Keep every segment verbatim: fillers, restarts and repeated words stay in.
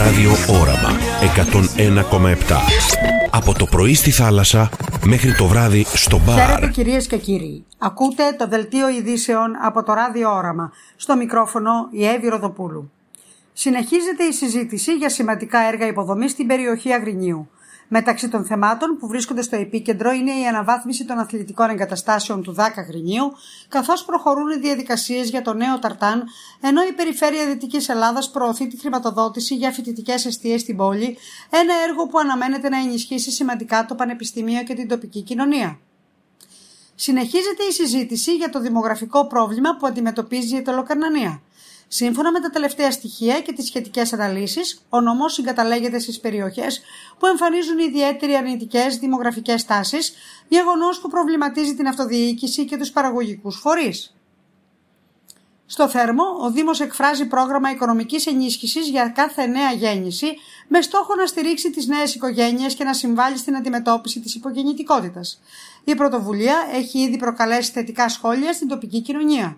ράδιο Όραμα εκατόν ένα κόμμα επτά. Από το πρωί στη θάλασσα μέχρι το βράδυ στο μπαρ. Χαίρετε κυρίες και κύριοι. Ακούτε το δελτίο ειδήσεων από το ράδιο Όραμα. Στο μικρόφωνο η Εύη Ροδοπούλου. Συνεχίζεται η συζήτηση για σημαντικά έργα υποδομής στην περιοχή Αγρινίου. Μεταξύ των θεμάτων που βρίσκονται στο επίκεντρο είναι η αναβάθμιση των αθλητικών εγκαταστάσεων του ΔΑΚ Αγρινίου, καθώς προχωρούν οι διαδικασίες για το νέο ταρτάν, ενώ η Περιφέρεια Δυτικής Ελλάδας προωθεί τη χρηματοδότηση για φοιτητικές εστίες στην πόλη, ένα έργο που αναμένεται να ενισχύσει σημαντικά το Πανεπιστήμιο και την τοπική κοινωνία. Συνεχίζεται η συζήτηση για το δημογραφικό πρόβλημα που αντιμετωπίζει η Τελοκαρνανία. Σύμφωνα με τα τελευταία στοιχεία και τις σχετικές αναλύσεις, ο νομός συγκαταλέγεται στις περιοχές που εμφανίζουν ιδιαίτεροι αρνητικές δημογραφικές τάσεις, γεγονός που προβληματίζει την αυτοδιοίκηση και τους παραγωγικούς φορείς. Στο Θέρμο, ο Δήμος εκφράζει πρόγραμμα οικονομικής ενίσχυσης για κάθε νέα γέννηση, με στόχο να στηρίξει τις νέες οικογένειες και να συμβάλλει στην αντιμετώπιση της υπογεννητικότητας. Η πρωτοβουλία έχει ήδη προκαλέσει θετικά σχόλια στην τοπική κοινωνία.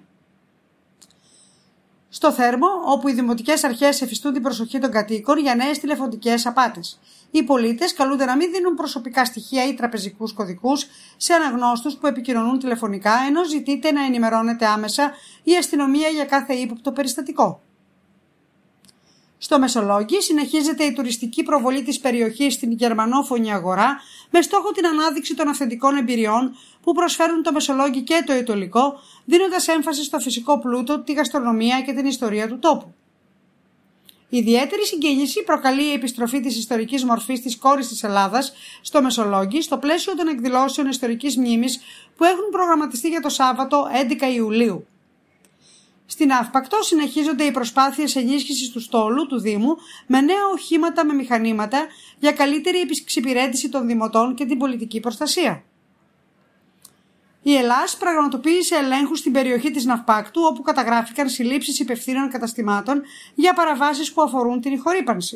Στο Θέρμο, όπου οι δημοτικές αρχές εφιστούν την προσοχή των κατοίκων για νέες τηλεφωνικές απάτες. Οι πολίτες καλούνται να μην δίνουν προσωπικά στοιχεία ή τραπεζικούς κωδικούς σε αναγνώστους που επικοινωνούν τηλεφωνικά, ενώ ζητείται να ενημερώνεται άμεσα η αστυνομία για κάθε ύποπτο περιστατικό. Στο Μεσολόγγι συνεχίζεται η τουριστική προβολή της περιοχής στην γερμανόφωνη αγορά, με στόχο την ανάδειξη των αυθεντικών εμπειριών που προσφέρουν το Μεσολόγγι και το Αιτωλικό, δίνοντας έμφαση στο φυσικό πλούτο, τη γαστρονομία και την ιστορία του τόπου. Ιδιαίτερη συγκίνηση προκαλεί η επιστροφή της ιστορικής μορφής της κόρης της Ελλάδας στο Μεσολόγγι, στο πλαίσιο των εκδηλώσεων ιστορικής μνήμης που έχουν προγραμματιστεί για το Σάββατο έντεκα Ιουλίου. Στην Αύπακτο συνεχίζονται οι προσπάθειες ενίσχυσης του στόλου του Δήμου με νέα οχήματα με μηχανήματα για καλύτερη εξυπηρέτηση των δημοτών και την πολιτική προστασία. Η Ελλάς πραγματοποίησε ελέγχους στην περιοχή της Ναυπάκτου, όπου καταγράφηκαν συλλήψεις υπευθύνων καταστημάτων για παραβάσεις που αφορούν την ηχορύπανση.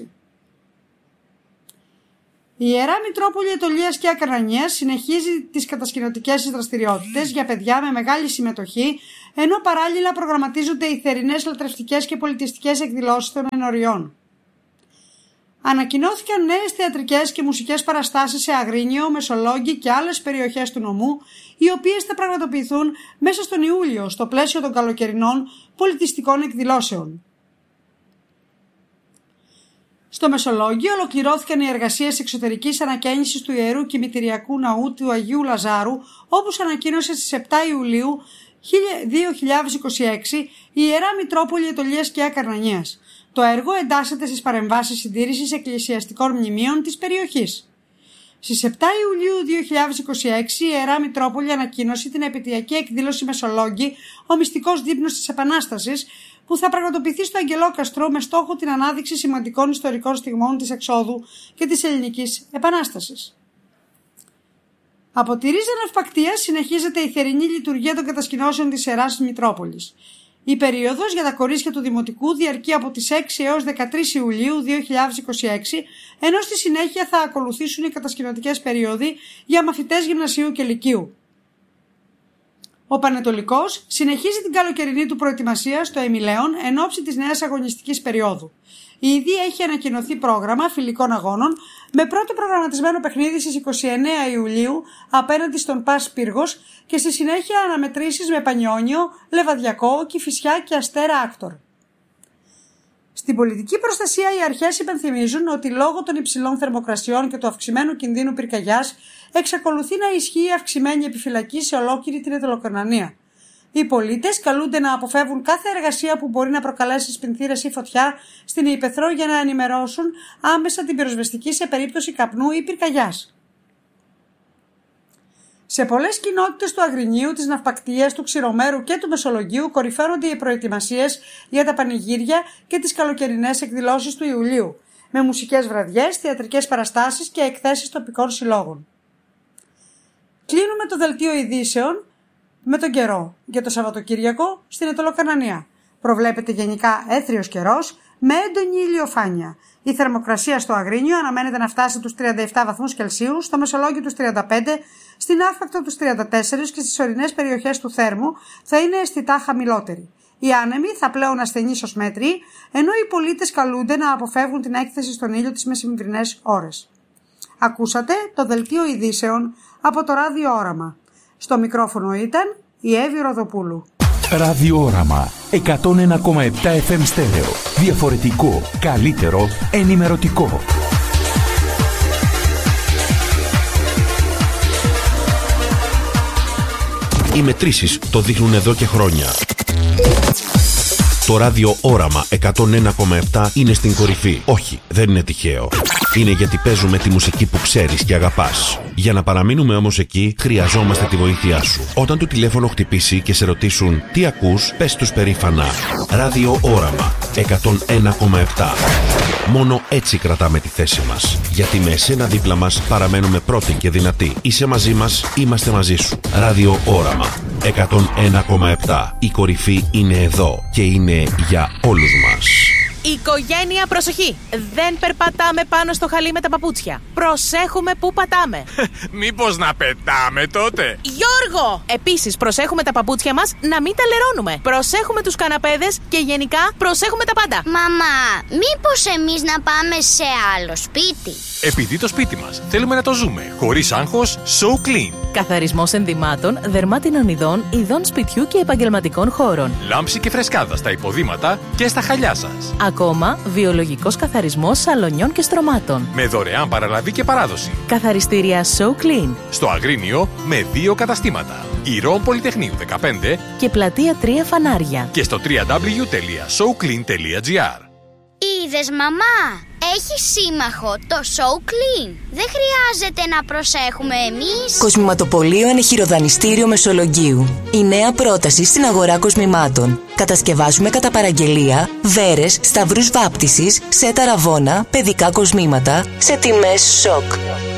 Η Ιερά Μητρόπολη Αιτωλίας και Ακαρνανίας συνεχίζει τις κατασκηνωτικές της δραστηριότητες για παιδιά με μεγάλη συμμετοχή, ενώ παράλληλα προγραμματίζονται οι θερινές λατρευτικές και πολιτιστικές εκδηλώσεις των ενωριών. Ανακοινώθηκαν νέες θεατρικές και μουσικές παραστάσεις σε Αγρίνιο, Μεσολόγγι και άλλες περιοχές του νομού, οι οποίες θα πραγματοποιηθούν μέσα στον Ιούλιο στο πλαίσιο των καλοκαιρινών πολιτιστικών εκδηλώσεων. Στο Μεσολόγγι ολοκληρώθηκαν οι εργασίες εξωτερικής ανακαίνησης του Ιερού Κημητηριακού Ναού του Αγίου Λαζάρου, όπως ανακοίνωσε στις επτά Ιουλίου δύο χιλιάδες είκοσι έξι η Ιερά Μητρόπολη Αιτωλίας και Ακαρνανίας. Το έργο εντάσσεται στις παρεμβάσεις συντήρησης εκκλησιαστικών μνημείων της περιοχής. Στις επτά Ιουλίου δύο χιλιάδες είκοσι έξι η Ιερά Μητρόπολη ανακοίνωσε την επαιτειακή εκδήλωση Μεσολόγγι, ο μυστικός δείπνος της Επανάστασης, που θα πραγματοποιηθεί στο Αγγελόκαστρο με στόχο την ανάδειξη σημαντικών ιστορικών στιγμών της εξόδου και της Ελληνικής Επανάστασης. Από τη Ρίζα Ναυπακτίας συνεχίζεται η θερινή λειτουργία των κατασκηνώσεων της Ιεράς Μητρόπολης. Η περίοδος για τα κορίτσια του Δημοτικού διαρκεί από τις έξι έως δεκατρείς Ιουλίου δύο χιλιάδες είκοσι έξι, ενώ στη συνέχεια θα ακολουθήσουν οι κατασκηνωτικές περίοδοι για μαθητές γυμνασίου και λυκείου. Ο Πανετολικός συνεχίζει την καλοκαιρινή του προετοιμασία στο Εμιλέον εν ώψη της νέας αγωνιστικής περίοδου. Ήδη έχει ανακοινωθεί πρόγραμμα φιλικών αγώνων, με πρώτο προγραμματισμένο παιχνίδι στις είκοσι εννέα Ιουλίου απέναντι στον ΠΑΣ Πύργος και στη συνέχεια αναμετρήσεις με Πανιόνιο, Λεβαδιακό, Κηφισιά και Αστέρα Άκτορ. Στην πολιτική προστασία οι αρχές υπενθυμίζουν ότι λόγω των υψηλών θερμοκρασιών και του αυξημένου κινδύνου πυρκαγιάς εξακολουθεί να ισχύει η αυξημένη επιφυλακή σε ολόκληρη την Αιτωλοκαρνανία. Οι πολίτες καλούνται να αποφεύγουν κάθε εργασία που μπορεί να προκαλέσει σπινθήρες ή φωτιά στην Ηπεθρό για να ενημερώσουν άμεσα την πυροσβεστική σε περίπτωση καπνού ή πυρκαγιάς. Σε πολλές κοινότητες του Αγρινίου, της Ναυπακτίας, του Ξηρομέρου και του Μεσολογγίου κορυφαίνονται οι προετοιμασίες για τα πανηγύρια και τις καλοκαιρινές εκδηλώσεις του Ιουλίου, με μουσικές βραδιές, θεατρικές παραστάσεις και εκθέσεις τοπικών συλλόγων. Κλείνουμε το δελτίο ειδήσεων με τον καιρό για το Σαββατοκύριακο στην Αιτωλοκαρνανία. Προβλέπεται γενικά έθριος καιρός με έντονη ηλιοφάνεια. Η θερμοκρασία στο Αγρίνιο αναμένεται να φτάσει τους τριάντα επτά βαθμούς Κελσίου, στο Μεσολόγγι τους τριάντα πέντε, στην Αύπακτο τους τριάντα τέσσερα και στις ορεινές περιοχές του Θέρμου θα είναι αισθητά χαμηλότερη. Οι άνεμοι θα πλέουν ασθενείς ως μέτροι, ενώ οι πολίτες καλούνται να αποφεύγουν την έκθεση στον ήλιο τις μεσημβρινές ώρες. Ακούσατε το δελτίο ειδήσεων από το Ραδιόραμα. Στο μικρόφωνο ήταν η Εύη Ροδοπούλου. Ραδιόραμα εκατόν ένα κόμμα επτά εφ εμ στέρεο. Διαφορετικό, καλύτερο, ενημερωτικό. Οι μετρήσεις το δείχνουν εδώ και χρόνια. Το Ράδιο Όραμα εκατόν ένα κόμμα επτά είναι στην κορυφή. Όχι, δεν είναι τυχαίο. Είναι γιατί παίζουμε τη μουσική που ξέρεις και αγαπάς. Για να παραμείνουμε όμως εκεί, χρειαζόμαστε τη βοήθειά σου. Όταν το τηλέφωνο χτυπήσει και σε ρωτήσουν τι ακούς, πες τους περήφανα Ράδιο Όραμα εκατόν ένα κόμμα επτά. Μόνο έτσι κρατάμε τη θέση μας. Γιατί με εσένα δίπλα μας παραμένουμε πρώτοι και δυνατοί. Είσαι μαζί μας, είμαστε μαζί σου. Ράδιο Όραμα εκατόν ένα κόμμα επτά. Η κορυφή είναι εδώ και είναι για όλους μας. Οικογένεια, προσοχή! Δεν περπατάμε πάνω στο χαλί με τα παπούτσια. Προσέχουμε πού πατάμε. Μήπως να πετάμε τότε? Γιώργο! Επίσης, προσέχουμε τα παπούτσια μας να μην τα λερώνουμε. Προσέχουμε τους καναπέδες και γενικά προσέχουμε τα πάντα. Μαμά, μήπως εμείς να πάμε σε άλλο σπίτι? Επειδή το σπίτι μας θέλουμε να το ζούμε χωρίς άγχος, So Clean. Καθαρισμός ενδυμάτων, δερμάτινων ειδών, ειδών σπιτιού και επαγγελματικών χώρων. Λάμψη και φρεσκάδα στα υποδήματα και στα χαλιά σας. Ακόμα, βιολογικός καθαρισμός σαλονιών και στρωμάτων. Με δωρεάν παραλαβή και παράδοση. Καθαριστήρια So Clean. Στο Αγρίνιο με δύο καταστήματα. Ηρών Πολυτεχνείου δεκαπέντε και Πλατεία τρία Φανάρια. Και στο double-u double-u double-u τελεία so clean τελεία gr. Είδες, μαμά, έχει σύμμαχο το So Clean. Δεν χρειάζεται να προσέχουμε εμείς. Κοσμηματοπωλείο Ενεχειροδανιστήριο Μεσολογγίου. Η νέα πρόταση στην αγορά κοσμημάτων. Κατασκευάζουμε κατά παραγγελία βέρες, σταυρούς βάπτισης, σετ αραβώνα, παιδικά κοσμήματα σε τιμές σοκ.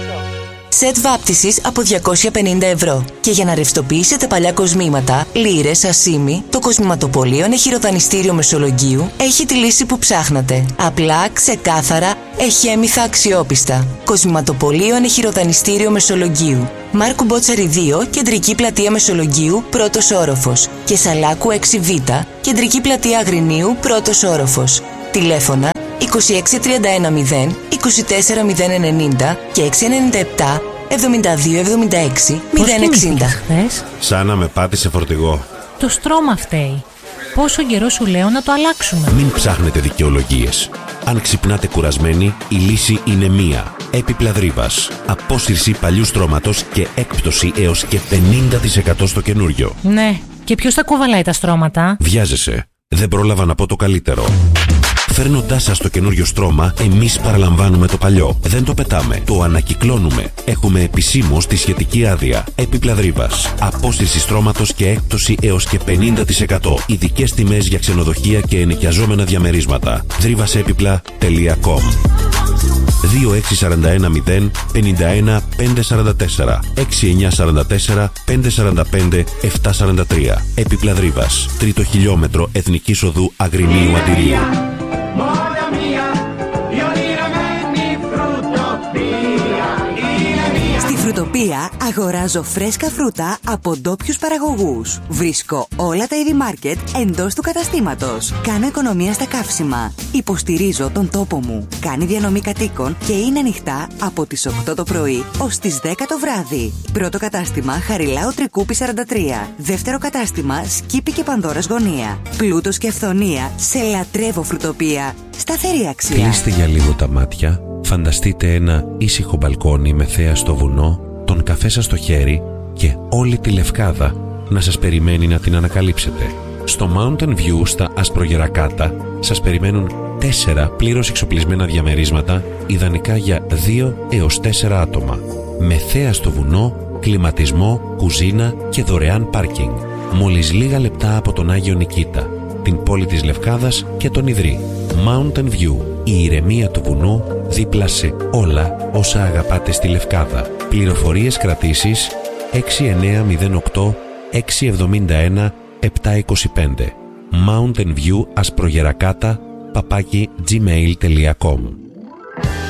Σετ βάπτισης από διακόσια πενήντα ευρώ. Και για να ρευστοποιήσετε παλιά κοσμήματα, λίρες, ασίμι, το Κοσμηματοπωλείο Ενεχειροδανιστήριο Μεσολογγίου έχει τη λύση που ψάχνατε. Απλά, ξεκάθαρα, εχέμηθα, αξιόπιστα. Κοσμηματοπωλείο Ενεχειροδανιστήριο Μεσολογγίου. Μάρκου Μπότσαρη δύο, Κεντρική Πλατεία Μεσολογγίου, πρώτος όροφος. Και Σαλάκου έξι β, Κεντρική Πλατεία Αγρινίου, πρώτος όροφος. Τηλέφωνα είκοσι έξι τριάντα ένα μηδέν, είκοσι τέσσερα μηδέν ενενήντα και έξι ενενήντα επτά εβδομήντα δύο εβδομήντα έξι μηδέν εξήντα. Σαν να με πάτησε φορτηγό. Το στρώμα φταίει. Πόσο καιρό σου λέω να το αλλάξουμε? Μην ψάχνετε δικαιολογίες. Αν ξυπνάτε κουρασμένοι, η λύση είναι μία. Έπιπλα Δρύβας. Απόσυρση παλιού στρώματος και έκπτωση έως και πενήντα τοις εκατό στο καινούριο. Ναι, και ποιος θα κουβαλάει τα στρώματα? Βιάζεσαι. Δεν πρόλαβα να πω το καλύτερο. Φέρνοντάς σας το καινούριο στρώμα, εμείς παραλαμβάνουμε το παλιό. Δεν το πετάμε, το ανακυκλώνουμε. Έχουμε επισήμως τη σχετική άδεια. Έπιπλα Δρύβας. Απόσυρση στρώματος και έκπτωση έως και πενήντα τοις εκατό. Ειδικές τιμές για ξενοδοχεία και ενοικιαζόμενα διαμερίσματα. δρύβασέπιπλα τελεία κομ. δύο έξι τέσσερα ένα μηδέν πενήντα ένα πεντακόσια σαράντα τέσσερα έξι εννιά τέσσερα τέσσερα πέντε τέσσερα πέντε επτά τέσσερα τρία. Έπιπλα Δρύβας. Τρίτο χιλιόμετρο Εθνικής Οδού Αγρινίου Αντιρίου. Στη Φρουτοπία αγοράζω φρέσκα φρούτα από ντόπιους παραγωγούς. Βρίσκω όλα τα είδη μάρκετ εντός του καταστήματος. Κάνω οικονομία στα καύσιμα. Υποστηρίζω τον τόπο μου. Κάνει διανομή κατοίκων και είναι ανοιχτά από τις οκτώ το πρωί ως τις δέκα το βράδυ. Πρώτο κατάστημα Χαριλάου Τρικούπη σαράντα τρία. Δεύτερο κατάστημα Σκύπη και Πανδώρας Γωνία. Πλούτος και αυθονία. Σε λατρεύω Φρουτοπία. Σταθερή αξία. Κλείστε για λίγο τα μάτια. Φανταστείτε ένα ήσυχο μπαλκόνι με θέα στο βουνό, τον καφέ σας στο χέρι και όλη τη Λευκάδα να σας περιμένει να την ανακαλύψετε. Στο Mountain View στα Ασπρογερακάτα σας περιμένουν τέσσερα πλήρως εξοπλισμένα διαμερίσματα, ιδανικά για δύο έως τέσσερα άτομα. Με θέα στο βουνό, κλιματισμό, κουζίνα και δωρεάν πάρκινγκ. Μόλις λίγα λεπτά από τον Άγιο Νικήτα, την πόλη της Λευκάδας και τον Ιδρύ. Mountain View, η ηρεμία του βουνού δίπλα σε όλα όσα αγαπάτε στη Λευκάδα. Πληροφορίες κρατήσεις έξι εννιά μηδέν οκτώ έξι εβδομήντα ένα επτά είκοσι πέντε. Mountain View Ασπρογερακάτα παπάκι gmail τελεία com.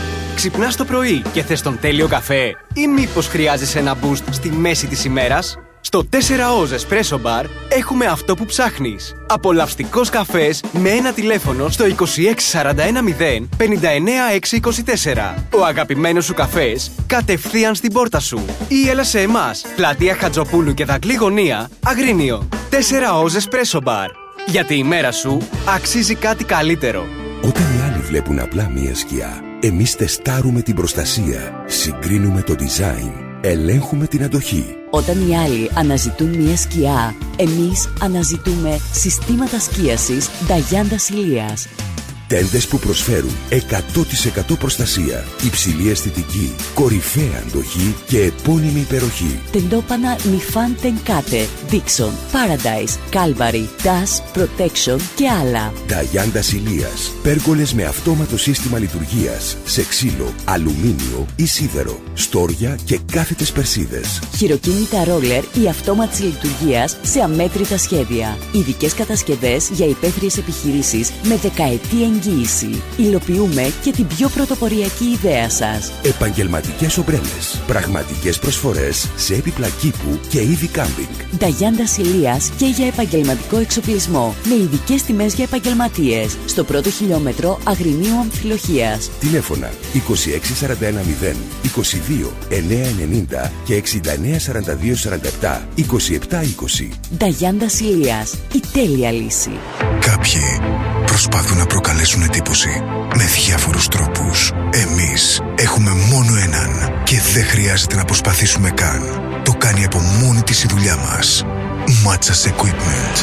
Ξυπνάς το πρωί και θες τον τέλειο καφέ ή μήπως χρειάζεσαι ένα boost στη μέση της ημέρας? Στο τέσσερα Oz Espresso Bar έχουμε αυτό που ψάχνεις. Απολαυστικός καφές με ένα τηλέφωνο στο είκοσι έξι σαράντα ένα μηδέν πενήντα εννέα έξι είκοσι τέσσερα. Ο αγαπημένος σου καφές κατευθείαν στην πόρτα σου. Ή έλα σε εμάς, πλατεία Χατζοπούλου και Δακλή Γωνία, Αγρίνιο. τέσσερα Oz Espresso Bar. Γιατί η μέρα σου αξίζει κάτι καλύτερο. Όταν οι άλλοι βλέπουν απλά μία σκιά, εμείς τεστάρουμε την προστασία, συγκρίνουμε το design, ελέγχουμε την αντοχή. Όταν οι άλλοι αναζητούν μια σκιά, εμείς αναζητούμε συστήματα σκίασης Νταγιάντα Ηλίας. Τέντες που προσφέρουν εκατό τοις εκατό προστασία, υψηλή αισθητική, κορυφαία αντοχή και επώνυμη υπεροχή. Τεντόπανα Νιφάν Τενκάτε, Dixon, Paradise, Calvary, Dash, Protection και άλλα. Νταγιάντα Ηλίας. Πέργολες με αυτόματο σύστημα λειτουργίας, σε ξύλο, αλουμίνιο ή σίδερο, στόρια και κάθετες περσίδες. Χειροκίνητα ρόλερ ή αυτόματης λειτουργίας σε αμέτρητα σχέδια. Ειδικές κατασκευές για υπαίθριες επιχειρήσεις με δεκαετή εγγύηση. Υλοποιούμε και την πιο πρωτοποριακή ιδέα σας. Επαγγελματικές ομπρέλες. Πραγματικές προσφορές σε έπιπλα κήπου και είδη κάμπινγκ. Νταγιάντα Ηλίας και για επαγγελματικό εξοπλισμό. Με ειδικές τιμές για επαγγελματίες. Στο πρώτο χιλιόμετρο Αγρινίου Αμφιλοχίας. Τηλέφωνα είκοσι έξι σαράντα ένα μηδέν είκοσι δύο εννιακόσια ενενήντα και εξήντα εννέα σαράντα δύο σαράντα επτά είκοσι επτά είκοσι. Νταγιάντα Ηλίας. Η τέλεια λύση. Κάποιοι προσπαθούν να προκαλέσουν εντύπωση με διάφορους τρόπους. Εμείς έχουμε μόνο έναν και δεν χρειάζεται να προσπαθήσουμε καν. Το κάνει από μόνη της η δουλειά μας. Matsas Equipment.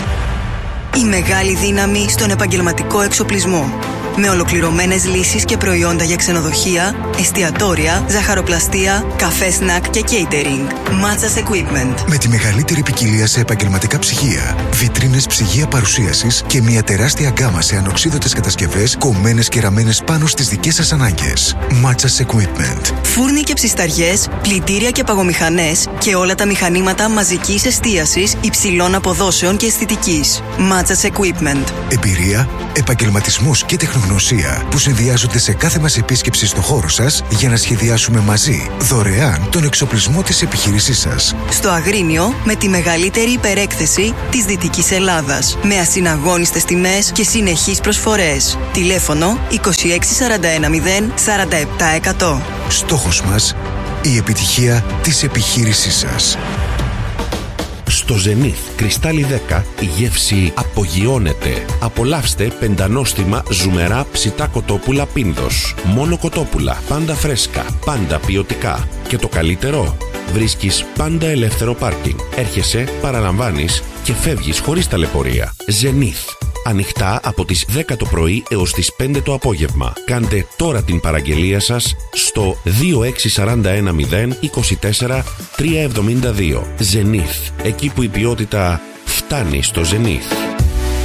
Η μεγάλη δύναμη στον επαγγελματικό εξοπλισμό. Με ολοκληρωμένες λύσεις και προϊόντα για ξενοδοχεία, εστιατόρια, ζαχαροπλαστεία, καφέ σνακ και catering. Matsas Equipment. Με τη μεγαλύτερη ποικιλία σε επαγγελματικά ψυγεία, βιτρίνες ψυγεία παρουσίασης και μια τεράστια γκάμα σε ανοξίδωτες κατασκευές κομμένες και ραμμένες πάνω στις δικές σας ανάγκες. Matsas Equipment. Φούρνοι και ψισταριές, πλυντήρια και παγομηχανές και όλα τα μηχανήματα μαζικής εστίασης υψηλών αποδόσεων και αισθητικής. Matsas Equipment. Εμπειρία, επαγγελματισμός και τεχνολογία που συνδυάζονται σε κάθε μας επίσκεψη στο χώρο σας για να σχεδιάσουμε μαζί δωρεάν τον εξοπλισμό της επιχείρησής σας. Στο Αγρίνιο με τη μεγαλύτερη υπερέκθεση της Δυτικής Ελλάδας. Με ασυναγώνιστες τιμές και συνεχείς προσφορές. Τηλέφωνο είκοσι έξι σαράντα ένα μηδέν σαράντα επτά εκατό. Στόχος μας, η επιτυχία της επιχείρησής σας. Στο Zenith Κρυστάλλι δέκα η γεύση απογειώνεται. Απολαύστε πεντανόστιμα ζουμερά ψητά κοτόπουλα Πίνδος. Μόνο κοτόπουλα, πάντα φρέσκα, πάντα ποιοτικά. Και το καλύτερο, βρίσκεις πάντα ελεύθερο πάρκινγκ. Έρχεσαι, παραλαμβάνεις και φεύγεις χωρίς ταλαιπωρία. Zenith. Ανοιχτά από τις δέκα το πρωί έως τις πέντε το απόγευμα. Κάντε τώρα την παραγγελία σας στο δύο έξι σαράντα ένα μηδέν είκοσι τέσσερα τριακόσια εβδομήντα δύο. Zenith. Εκεί που η ποιότητα φτάνει στο Zenith.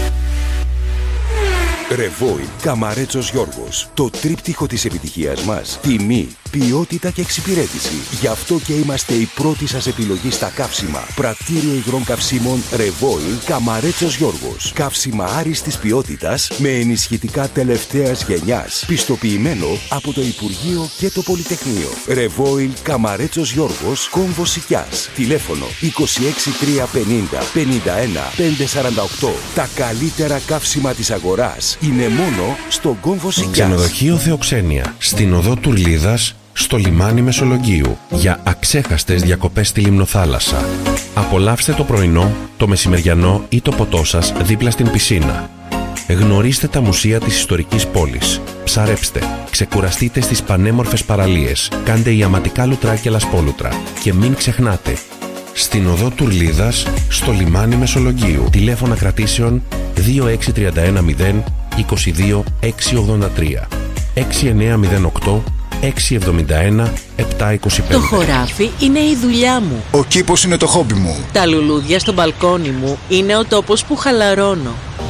Ρεβόιλ Καμαρέτσος Γιώργος. Το τρίπτυχο της επιτυχίας μας. Τιμή, ποιότητα και εξυπηρέτηση. Γι' αυτό και είμαστε η πρώτη σας επιλογή στα καύσιμα. Πρατήριο υγρών καυσίμων Ρεβόιλ Καμαρέτσος Γιώργος. Καύσιμα άριστης ποιότητας με ενισχυτικά τελευταίας γενιάς. Πιστοποιημένο από το Υπουργείο και το Πολυτεχνείο. Ρεβόιλ Καμαρέτσος Γιώργος, Κόμβο Σικιάς. Τηλέφωνο είκοσι έξι τριακόσια πενήντα πενήντα ένα πεντακόσια σαράντα οκτώ. Τα καλύτερα καύσιμα της αγοράς είναι μόνο στο Κόμβο Σικιάς. Ξενοδοχείο Θεοξένεια. Στην οδό Τουρλίδας, στο λιμάνι Μεσολογγίου. Για αξέχαστες διακοπές στη Λιμνοθάλασσα. Απολαύστε το πρωινό, το μεσημεριανό ή το ποτό σας δίπλα στην πισίνα. Γνωρίστε τα μουσεία της ιστορικής πόλης. Ψαρέψτε, ξεκουραστείτε στις πανέμορφες παραλίες. Κάντε ιαματικά λουτρά και λασπόλουτρα. Και μην ξεχνάτε, στην οδό Τουρλίδας, στο λιμάνι Μεσολογγίου. Τηλέφωνα κρατήσεων δύο έξι τρία ένα μηδέν είκοσι δύο έξι ογδόντα τρία έξι εννέα μηδέν οκτώ έξι εβδομήντα ένα επτά είκοσι πέντε. Το χωράφι είναι η δουλειά μου. Ο κήπος είναι το χόμπι μου. Τα λουλούδια στο μπαλκόνι μου είναι ο τόπος που χαλαρώνω.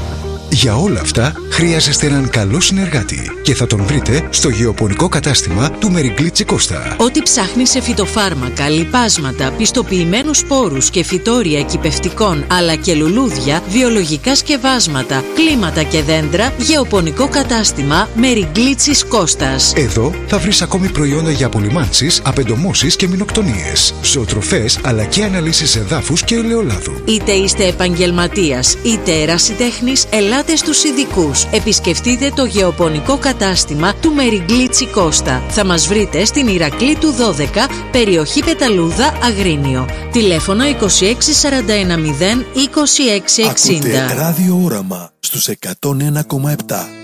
Για όλα αυτά χρειάζεστε έναν καλό συνεργάτη και θα τον βρείτε στο γεωπονικό κατάστημα του Μεριγκλίτσι Κώστα. Ό,τι ψάχνει σε φυτοφάρμακα, λιπάσματα, πιστοποιημένους σπόρους και φυτόρια εκυπευτικών αλλά και λουλούδια, βιολογικά σκευάσματα, κλίματα και δέντρα, γεωπονικό κατάστημα Μεριγκλίτσι Κώστας. Εδώ θα βρεις ακόμη προϊόντα για απολυμάνσεις, απεντομώσεις και μυνοκτονίες, ζωοτροφές αλλά και αναλύσεις εδάφους και ελαιολάδου. Είτε είστε επαγγελματίας είτε ερασιτέχνης, ελάτε στους ειδικούς. Επισκεφτείτε το γεωπονικό κατάστημα του Μεριγκλίτσι Κώστα. Θα μας βρείτε στην Ηρακλήτου δώδεκα, περιοχή Πεταλούδα, Αγρίνιο. Τηλέφωνο είκοσι έξι σαράντα ένα μηδέν είκοσι έξι εξήντα. Ακούτε Ράδιο Όραμα στους εκατόν ένα κόμμα επτά.